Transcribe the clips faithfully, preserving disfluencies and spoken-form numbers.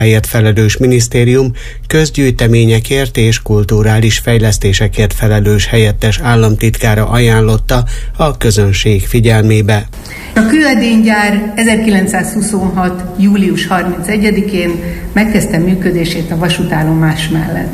helyett felelős minisztérium közgyűjteményekért és kulturális fejlesztésekért felelős helyettes államtitkára ajánlotta a közönség figyelmébe. A kőedénygyár ezerkilencszázhuszonhat. július harmincegyedikén megkezdte működését a vasútállomás mellett.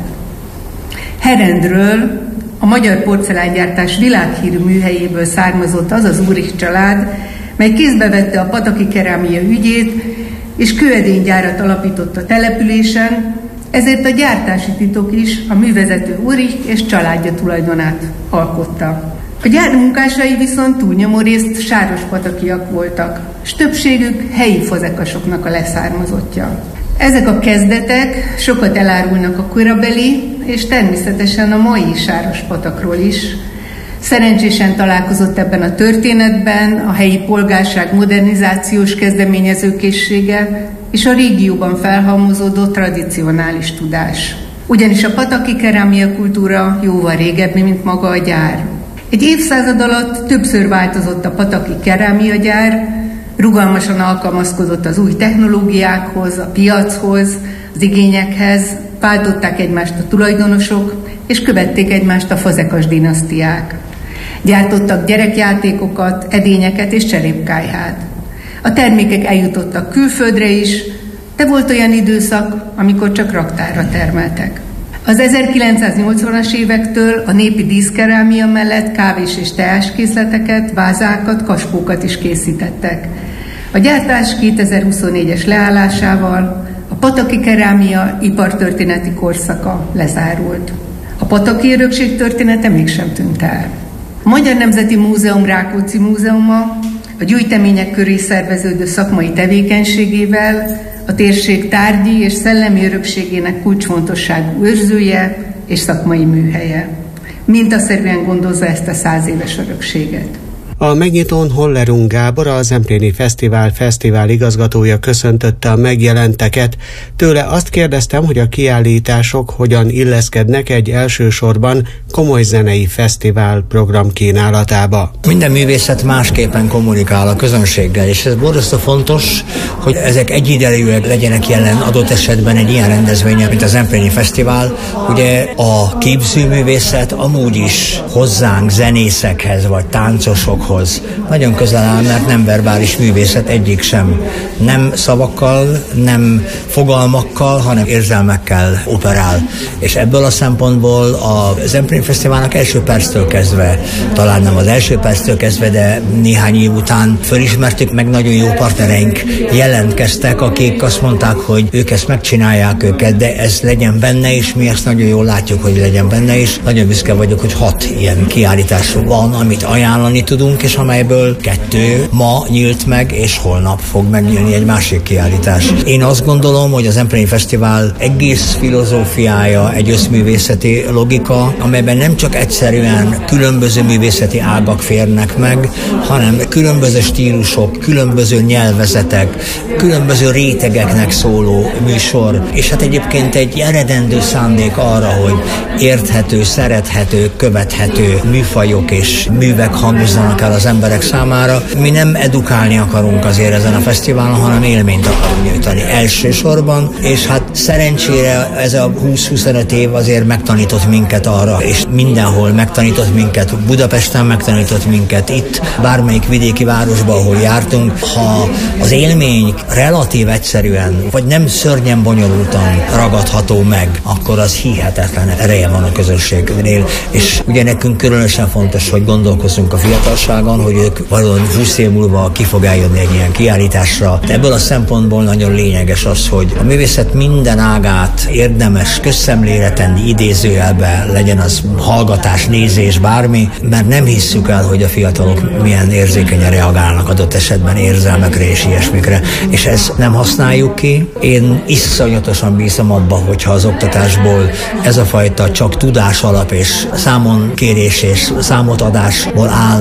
Herendről, a magyar porcelángyártás világhírű műhelyéből származott az az Ulrich család, mely kézbe vette a pataki kerámia ügyét, és kőedénygyárat alapított a településen, ezért a gyártási titok is a művezető Ulrich és családja tulajdonát alkotta. A gyár munkásai viszont túlnyomó részt sárospatakiak voltak, és többségük helyi fazekasoknak a leszármazottja. Ezek a kezdetek sokat elárulnak a korabeli, és természetesen a mai Sárospatakról is. Szerencsésen találkozott ebben a történetben a helyi polgárság modernizációs kezdeményezőkészsége és a régióban felhalmozódó tradicionális tudás. Ugyanis a pataki kerámia kultúra jóval régebbi, mint maga a gyár. Egy évszázad alatt többször változott a pataki kerámiagyár, rugalmasan alkalmazkodott az új technológiákhoz, a piachoz, az igényekhez, váltották egymást a tulajdonosok, és követték egymást a fazekas dinasztiák. Gyártottak gyerekjátékokat, edényeket és cserépkályhát. A termékek eljutottak külföldre is, de volt olyan időszak, amikor csak raktárra termeltek. Az ezerkilencszáznyolcvanas évektől a népi díszkerámia mellett kávés és teáskészleteket, vázákat, kaspókat is készítettek. A gyártás kétezer-huszonnégyes leállásával a pataki kerámia ipartörténeti korszaka lezárult. A pataki örökség története mégsem tűnt el. A Magyar Nemzeti Múzeum Rákóczi Múzeuma a gyűjtemények köré szerveződő szakmai tevékenységével a térség tárgyi és szellemi örökségének kulcsfontosságú őrzője és szakmai műhelye. Mintaszerűen gondozza ezt a száz éves örökséget. A megnyitón Hollerung Gábor, a Zempléni Fesztivál fesztivál igazgatója köszöntötte a megjelenteket. Tőle azt kérdeztem, hogy a kiállítások hogyan illeszkednek egy elsősorban komoly zenei fesztivál program kínálatába. Minden művészet másképpen kommunikál a közönséggel, és ez borzasztó fontos, hogy ezek egyidejűleg legyenek jelen adott esetben egy ilyen rendezvényen, mint a Zempléni Fesztivál. Ugye a képzőművészet amúgy is hozzánk zenészekhez vagy táncosokhoz nagyon közel áll, mert nem verbális művészet egyik sem. Nem szavakkal, nem fogalmakkal, hanem érzelmekkel operál. És ebből a szempontból a Zempléni Fesztiválnak első perctől kezdve, talán nem az első perctől kezdve, de néhány év után fölismertük, meg nagyon jó partnereink jelentkeztek, akik azt mondták, hogy ők ezt megcsinálják őket, de ez legyen benne, és mi ezt nagyon jól látjuk, hogy legyen benne, és nagyon büszke vagyok, hogy hat ilyen kiállítás van, amit ajánlani tudunk, és amelyből kettő ma nyílt meg, és holnap fog megnyílni egy másik kiállítás. Én azt gondolom, hogy a Zempléni Fesztivál egész filozófiája egy összművészeti logika, amelyben nem csak egyszerűen különböző művészeti ágak férnek meg, hanem különböző stílusok, különböző nyelvezetek, különböző rétegeknek szóló műsor, és hát egyébként egy eredendő szándék arra, hogy érthető, szerethető, követhető műfajok és művek hangozzanak el az emberek számára. Mi nem edukálni akarunk azért ezen a fesztiválon, hanem élményt akarunk nyújtani elsősorban, és hát szerencsére ez a húsz-huszonöt év azért megtanított minket arra, és mindenhol megtanított minket, Budapesten megtanított minket, itt bármelyik vidéki városban, ahol jártunk, ha az élmény relatív egyszerűen, vagy nem szörnyen bonyolultan ragadható meg, akkor az hihetetlen ereje van a közönségnél, és ugye nekünk különösen fontos, hogy gondolkozzunk a fiatalságon, hogy ők valóban húsz év múlva ki fog eljönni egy ilyen kiállításra. Ebből a szempontból nagyon lényeges az, hogy a művészet minden ágát érdemes közszemlére tenni, idézőjelbe, legyen az hallgatás, nézés, bármi, mert nem hisszük el, hogy a fiatalok milyen érzékenyen reagálnak adott esetben érzelmekre és ilyesmikre, és ezt nem használjuk ki. Én iszonyatosan bízom abba, hogyha az oktatásból ez a fajta csak tudás alap és számonkérés és számotadásból áll, hanem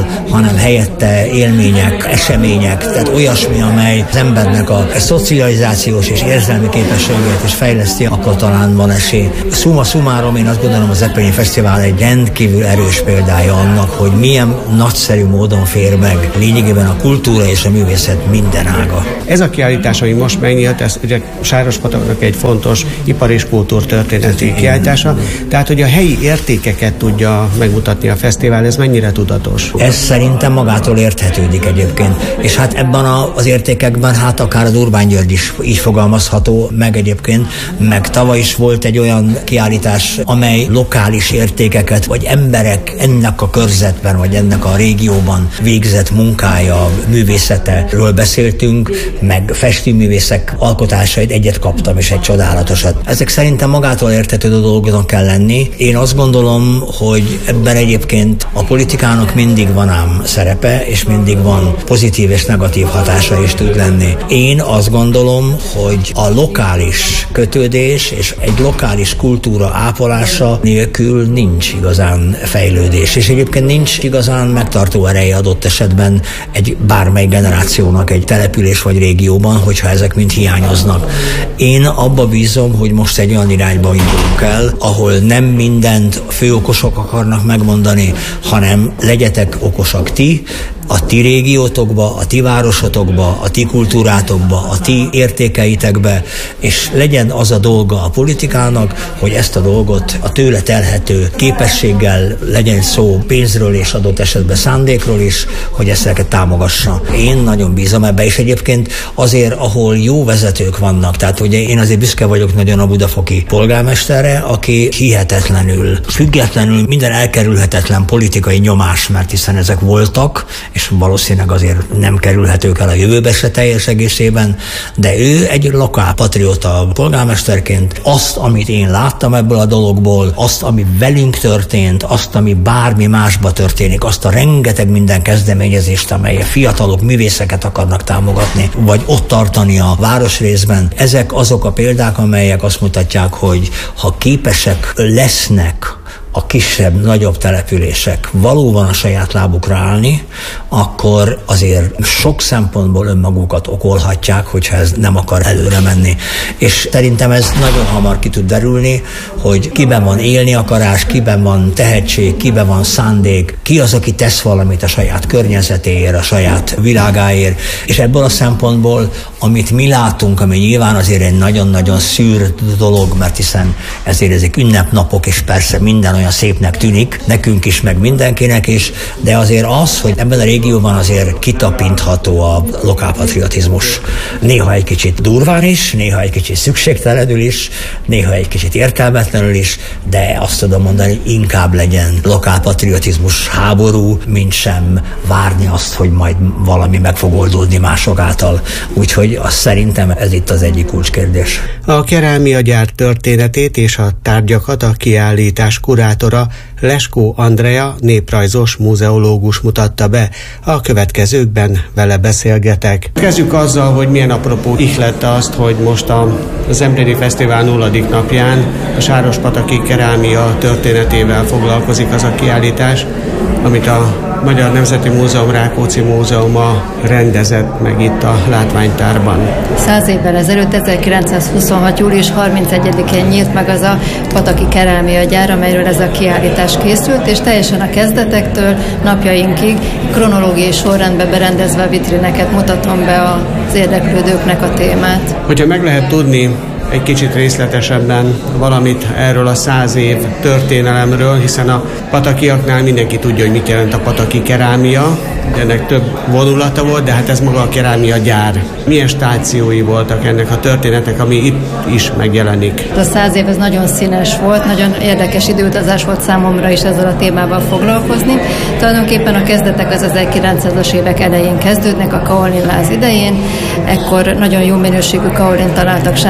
hanem helyette élmények, események, tehát olyasmi, amely az embernek a szocializációs és érzelmi képességét is fejleszti, akkor talán van esély. Summa summarum, én azt gondolom, a Zeppelin Fesztivál egy rendkívül erős példája annak, hogy milyen nagyszerű módon fér meg lényegében a kultúra és a művészet minden ága. Ez a kiállítás, ami most megnyílt, ez ugye Sárospataknak egy fontos ipar- és kultúrtörténeti kiállítása, tehát hogy a helyi értékeket tudja megmutatni a fesztivál, ez mennyire tudatos? Ez szerintem magától érthetődik egyébként, és hát ebben a, az értékekben hát akár az Urbán György is így fogalmazható meg egyébként, meg tavaly is volt egy olyan kiállítás, amely lokális értékeket, vagy emberek ennek a körzetben, vagy ennek a régióban végzett munkája, művészeteről beszéltünk, meg festőművészek alkotásait, egyet kaptam, és egy csodálatosat. Ezek szerintem magától értetődő dolgoknak kell lenni. Én azt gondolom, hogy ebben egyébként a politikának mindig van ám szerepe, és mindig van pozitív és negatív hatása is tud lenni. Én azt gondolom, hogy a lokális kötődés és egy lokális kultúra ápolása nélkül nincs igazán fejlődés, és egyébként nincs igazán megtartó ereje adott esetben egy bármely generációnak egy település vagy régióban, hogyha ezek mind hiányoznak. Én abba bízom, hogy most egy olyan irányba indulunk el, ahol nem mindent főokosok akarnak megmondani, hanem legyetek okosak ti, a ti régiótokba, a ti városotokba, a ti kultúrátokba, a ti értékeitekbe, és legyen az a dolga a politikának, hogy ezt a dolgot a tőle telhető képességgel, legyen szó pénzről és adott esetben szándékról is, hogy ezeket támogassa. Én nagyon bízom ebbe, és egyébként azért, ahol jó vezetők vannak, tehát ugye én azért büszke vagyok nagyon a budafoki polgármesterre, aki hihetetlenül, függetlenül minden elkerülhetetlen politikai nyomás, mert hiszen ezek voltak, és valószínűleg azért nem kerülhetők el a jövőbe se teljes egészében, de ő egy lokálpatrióta polgármesterként azt, amit én láttam ebből a dologból, azt, ami velünk történt, azt, ami bármi másba történik, azt a rengeteg minden kezdeményezést, amely a fiatalok, művészeket akarnak támogatni, vagy ott tartani a városrészben, ezek azok a példák, amelyek azt mutatják, hogy ha képesek lesznek a kisebb, nagyobb települések valóban a saját lábukra állni, akkor azért sok szempontból önmagukat okolhatják, hogyha ez nem akar előre menni. És szerintem ez nagyon hamar ki tud derülni, hogy kiben van élni akarás, kiben van tehetség, kiben van szándék, ki az, aki tesz valamit a saját környezetéért, a saját világáért. És ebből a szempontból, amit mi látunk, ami nyilván azért egy nagyon-nagyon szűr dolog, mert hiszen ezért ezek ünnepnapok, és persze minden olyan szépnek tűnik, nekünk is, meg mindenkinek is, de azért az, hogy ebben a régióban azért kitapintható a lokálpatriotizmus. Néha egy kicsit durván is, néha egy kicsit szükségtelenül is, néha egy kicsit értelmetlenül is, de azt tudom mondani, inkább legyen lokálpatriotizmus háború, mint sem várni azt, hogy majd valami meg fog oldódni mások által. Úgyhogy azt szerintem ez itt az egyik kulcskérdés. A kerámiagyár történetét és a tárgyakat a kiállítás kurátora Leskó Andrea néprajzos múzeológus mutatta be. A következőkben vele beszélgetek. Kezdjük azzal, hogy milyen apropó ihlette azt, hogy most a Zempléni Fesztivál nulladik napján a Sárospataki kerámia történetével foglalkozik az a kiállítás, amit a Magyar Nemzeti Múzeum Rákóczi Múzeuma rendezett meg itt a látványtárban. Száz évvel ezelőtt, ezerkilencszázhuszonhat. július harmincegyedikén nyílt meg az a Pataki kerámiagyár, amelyről ez a kiállítás készült, és teljesen a kezdetektől napjainkig kronológiai sorrendbe berendezve a vitrineket mutatom be az érdeklődőknek a témát. Hogyha meg lehet tudni egy kicsit részletesebben valamit erről a száz év történelemről, hiszen a patakiaknál mindenki tudja, hogy mit jelent a pataki kerámia, de ennek több vonulata volt, de hát ez maga a kerámia gyár. Milyen stációi voltak ennek a történetnek, ami itt is megjelenik? A száz év ez nagyon színes volt, nagyon érdekes időutazás volt számomra is ezzel a témával foglalkozni. Tulajdonképpen a kezdetek az ezerkilencszázas évek elején kezdődnek, a kaolin láz idején. Ekkor nagyon jó minőségű kaolin találtak Sárospatakon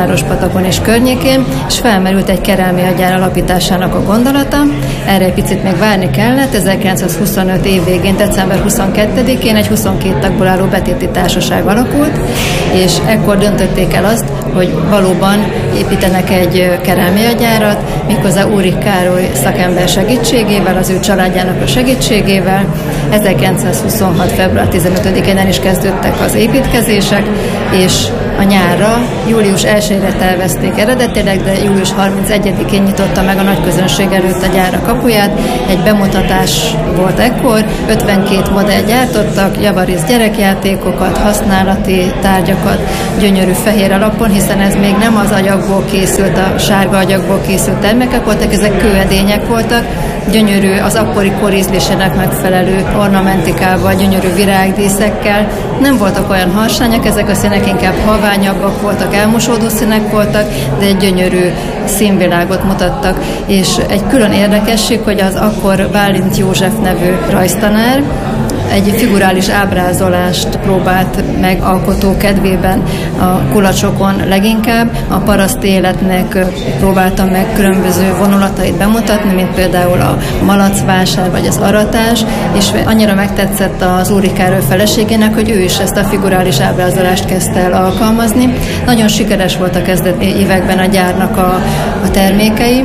sivatagban és környékén, és felmerült egy kerámiagyár alapításának a gondolata. Erre egy picit még várni kellett. ezerkilencszázhuszonöt év végén, december huszonkettedikén egy huszonkét tagból álló betéti társaság alakult, és ekkor döntötték el azt, hogy valóban építenek egy kerámiagyárat, méghozzá Úrich Károly szakember segítségével, az ő családjának a segítségével. ezerkilencszázhuszonhat. február tizenötödikén el is kezdődtek az építkezések, és a nyárra, július elsejére tervezték eredetileg, de július harmincegyedikén nyitotta meg a nagy közönség előtt a gyára kapuját. Egy bemutatás volt ekkor, ötvenkét modell gyártottak, javarisz gyerekjátékokat, használati tárgyakat, gyönyörű fehér alapon, hiszen ez még nem az agyagból készült, a sárga agyagból készült termékek voltak, ezek kőedények voltak, gyönyörű, az akkori korízlésének megfelelő ornamentikával, gyönyörű virágdíszekkel. Nem voltak olyan harsányak, ezek a színek inkább halványabbak voltak, elmosódó színek voltak, de egy gyönyörű színvilágot mutattak. És egy külön érdekesség, hogy az akkor Bálint József nevű rajztanár egy figurális ábrázolást próbált meg alkotó kedvében a kulacsokon leginkább. A paraszt életnek próbálta meg különböző vonulatait bemutatni, mint például a malacvásár vagy az aratás, és annyira megtetszett az Úrich Károly feleségének, hogy ő is ezt a figurális ábrázolást kezdte el alkalmazni. Nagyon sikeres volt a kezdeti években a gyárnak a, a termékei,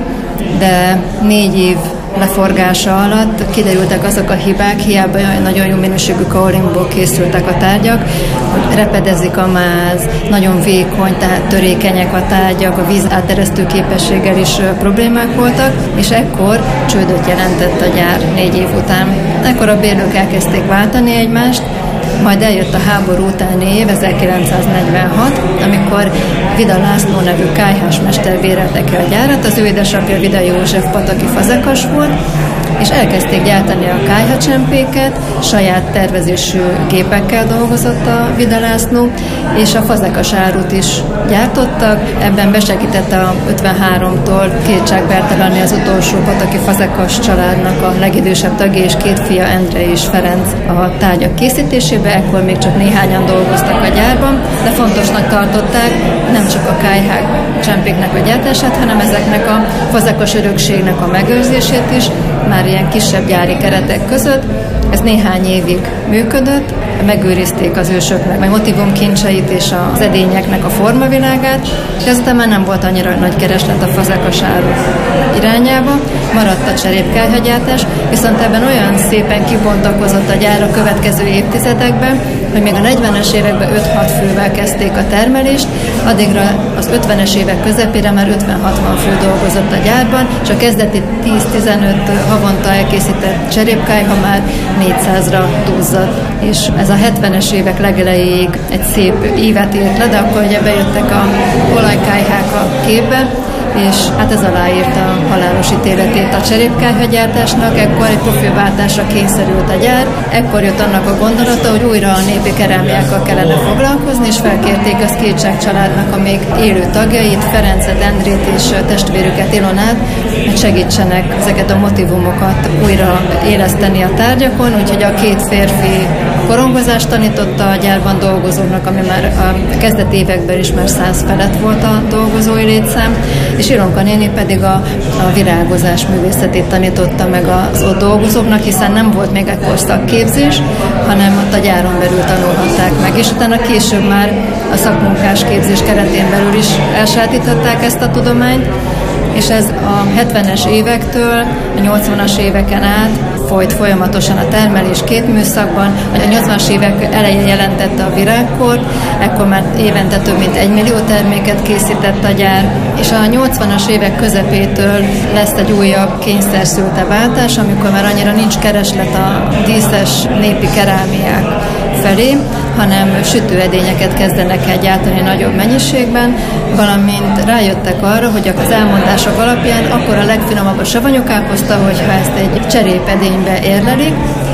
de négy év leforgása alatt kiderültek azok a hibák, hiába olyan nagyon jó minőségű kaolínból készültek a tárgyak, hogy repedezik a máz, nagyon vékony, tehát törékenyek a tárgyak, a víz áteresztő képességgel is problémák voltak, és ekkor csődöt jelentett a gyár négy év után. Ekkor a bérlők elkezdték váltani egymást, majd eljött a háború utáni év, ezerkilencszáznegyvenhat, amikor Vida László nevű kályhás mester bérelte ki a gyárat, az ő édesapja Vida József pataki fazekas volt, és elkezdték gyártani a kályhacsempéket, saját tervezésű gépekkel dolgozott a Vida László, és a fazekas árut is gyártottak. Ebben besegített a ötvenháromtól Kétság Bertalanné az utolsó pataki fazekas családnak a legidősebb tagja, és két fia, Endre és Ferenc a tárgyak készítésébe. Ekkor még csak néhányan dolgoztak a gyárban, de fontosnak tartották nem csak a kályhák csempéknek a gyártását, hanem ezeknek a fazekas örökségnek a megőrzését is, már ilyen kisebb gyári keretek között. Ez néhány évig működött, megőrizték az ősöknek, meg motivumkincseit és az edényeknek a formavilágát, de azután már nem volt annyira nagy kereslet a fazekas áru irányába, maradt a cserépkályhagyártás, viszont ebben olyan szépen kibontakozott a gyár a következő évtizedekben, hogy még a negyvenes években öt-hat fővel kezdték a termelést, addigra az ötvenes évek közepére már ötven-hatvan fő dolgozott a gyárban, és a kezdeti tíz-tizenöt havonta elkészített cserépkályha már négyszázra duzzadt, és ez a hetvenes évek legelejéig egy szép évet ért le, de akkor ugye bejöttek a olajkályhák a képbe, és hát ez aláírta a halálos ítéletét a cserépkályhagyártásnak, ekkor egy profilváltásra kényszerült a gyár, ekkor jött annak a gondolata, hogy újra a népi kerámiákkal kellene foglalkozni, és felkérték a Kétság családnak a még élő tagjait, Ferencet, Endrét és testvérüket, Ilonát, hogy segítsenek ezeket a motivumokat újra éleszteni a tárgyakon, úgyhogy a két férfi korongozást tanította a gyárban dolgozóknak, ami már a kezdeti években is már száz felett volt a dolgozói létszám, és Ilonka néni pedig a, a virágozás művészetét tanította meg az ott dolgozóknak, hiszen nem volt még ekkor szakképzés, hanem ott a gyáron belül tanulhatták meg, és utána később már a szakmunkás képzés keretén belül is elsajátították ezt a tudományt, és ez a hetvenes évektől a nyolcvanas éveken át folyt folyamatosan a termelés két műszakban. A nyolcvanas évek elején jelentette a virágkor, ekkor már évente több mint egy millió terméket készített a gyár, és a nyolcvanas évek közepétől lesz egy újabb kényszerszülte váltás, amikor már annyira nincs kereslet a díszes népi kerámiák felé, hanem sütőedényeket kezdenek el gyártani nagyobb mennyiségben, valamint rájöttek arra, hogy az elmondások alapján akkor a legfinomabb a savanyúkáposzta, hogyha ezt egy cserépedénybe érlelik,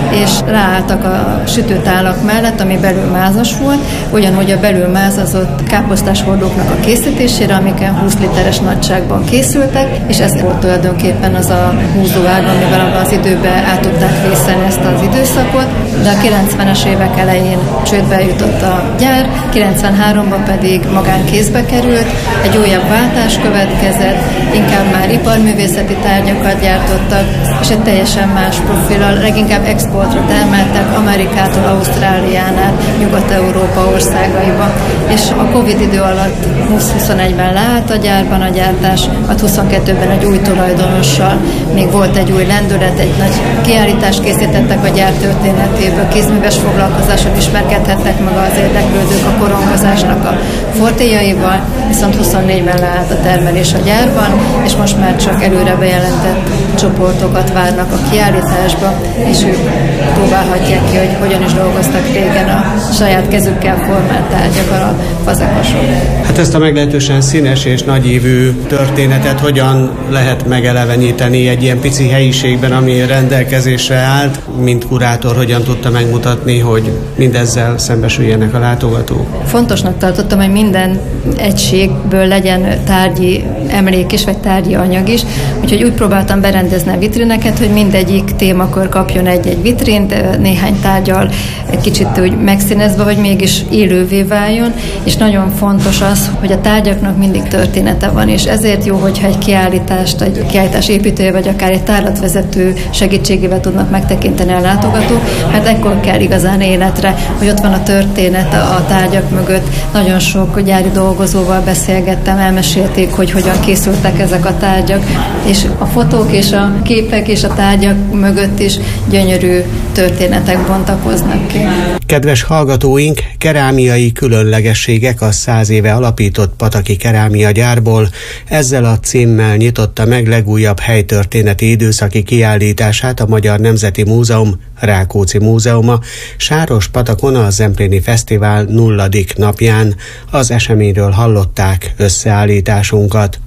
és ráálltak a sütőtálak mellett, ami belül mázas volt, ugyanúgy a belül mázazott káposztás hordóknak a készítésére, amiken húsz literes nagyságban készültek, és ez volt tulajdonképpen az a húzóág, amivel abban az időben át tudták vészelni ezt az időszakot, de a kilencvenes évek elején csődbe jutott a gyár, kilencvenháromban pedig magánkézbe került, egy újabb váltás következett, inkább már iparművészeti tárgyakat gyártottak, és egy teljesen más profillal, leginkább exportra termeltek Amerikától, Ausztráliánál, Nyugat-Európa országaiba, és a Covid idő alatt húsz-huszonegyben leállt a gyárban a gyártás, a huszonkettőben egy új tulajdonossal, még volt egy új lendület, egy nagy kiállítást készítettek a gyár történetéből, kézműves foglalkozáson ismerkedhettek meg az érdeklődők a korongozásnak a fortéjaival, viszont huszonnégyben leállt a termelés a gyárban, és most már csak előre bejelentett csoportokat várnak a kiállításba, és ők próbálhatják ki, hogy hogyan is dolgoztak régen a saját kezükkel formált tárgyakkal a fazekosok. Hát ezt a meglehetősen színes és nagyívű történetet hogyan lehet megeleveníteni egy ilyen pici helyiségben, ami rendelkezésre állt, mint kurátor hogyan tudta megmutatni, hogy mindezzel szembesüljenek a látogatók? Fontosnak tartottam, hogy minden egységből legyen tárgyi emlék is, vagy tárgyi anyag is, úgyhogy úgy próbáltam berendezni a vitrineket, hogy mindegyik témakör kapjon egy-egy vitrint, néhány tárgyal egy kicsit úgy megszínezve, hogy mégis élővé váljon, és nagyon fontos az, hogy a tárgyaknak mindig története van, és ezért jó, hogyha egy kiállítást, egy kiállítás építője, vagy akár egy tárlatvezető segítségével tudnak megtekinteni a látogatók, mert ekkor kell igazán életre, hogy ott van a történet a tárgyak mögött. Nagyon sok gyári dolgozóval beszélgettem, elmesélték, hogy hogyan készültek ezek a tárgyak, és a fotók és a képek és a tárgyak mögött is gyönyörű történetek bontakoznak ki. Kedves hallgatóink, kerámiai különlegességek a száz éve alapított Pataki Kerámia gyárból, ezzel a címmel nyitotta meg legújabb helytörténeti időszaki kiállítását a Magyar Nemzeti Múzeum, Rákóczi Múzeuma Sáros-patakon a Zempléni Fesztivál nulladik napján. Az eseményről hallották összeállításunkat.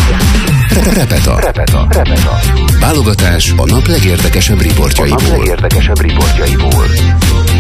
Repeta. Repeta. Repeta. Válogatás a nap legérdekesebb riportjaiból. A nap legérdekesebb riportjaiból.